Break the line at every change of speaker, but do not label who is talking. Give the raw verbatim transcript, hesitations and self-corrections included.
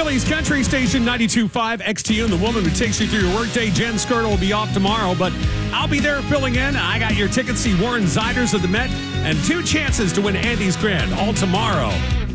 Philly's country station ninety-two point five X T U, and the woman who takes you through your workday, Jen Skirtle, will be off tomorrow, but I'll be there filling in. I got your tickets to see Warren Ziders of the Met and two chances to win Andy's Grand all tomorrow.